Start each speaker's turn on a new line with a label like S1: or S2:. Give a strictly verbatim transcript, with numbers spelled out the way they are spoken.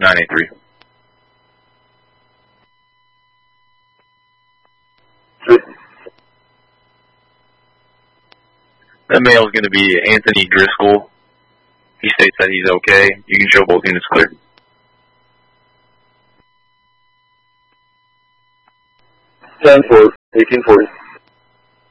S1: nine eight three. That male is going to be Anthony Driscoll. He states that he's okay. You can show both units clear.
S2: ten four, eighteen forty.